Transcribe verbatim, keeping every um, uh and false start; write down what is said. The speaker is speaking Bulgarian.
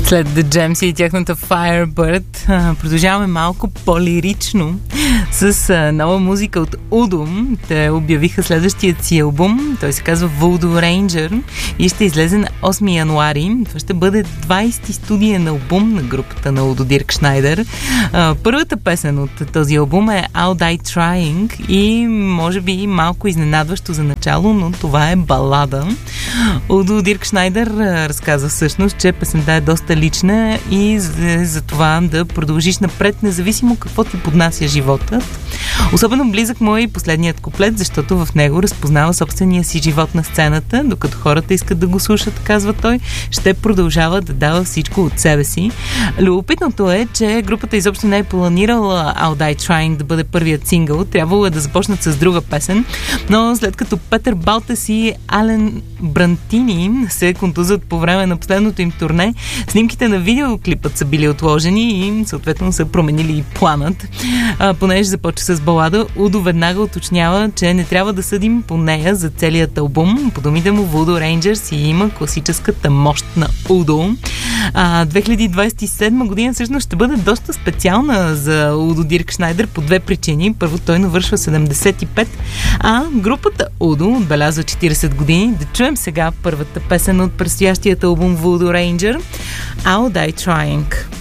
След The Gems и тяхната Firebird продължаваме малко по-лирично с нова музика от Udo. Те обявиха следващият си албум. Той се казва Voodoo Ranger и ще излезе на осми януари. Това ще бъде двайсети студиен албум на групата на Udo Dirkschneider. Първата песен от този албум е I'll Die Trying и може би малко изненадващо за начало, но това е балада. Udo Dirkschneider разказва всъщност, че песента е доста лична и за, за това да продължиш напред, независимо какво ти поднася животът. Особено близък му е и последният куплет, защото в него разпознава собствения си живот на сцената, докато хората искат да го слушат, казва той, ще продължава да дава всичко от себе си. Любопитното е, че групата изобщо не е планирала I'll Die Trying да бъде първият сингъл, трябвало е да започнат с друга песен, но след като Петър Балтас и Ален Брантини се контузват по време на последното им турне, снимките на видеоклипът са били отложени и съответно са променили и планът. А, понеже започва с балада, Udo веднага уточнява, че не трябва да съдим по нея за целият албум. По думите му, Voodoo Ranger си има класическата мощ на Udo. А, две хиляди двайсет и седма година всъщност ще бъде доста специална за Udo Dirkschneider по две причини. Първо, той навършва седемдесет и пет, а групата Udo отбелязва четирийсет години. Да чуем сега първата песен от предстоящият албум Voodoo Ranger, I'll Die Trying.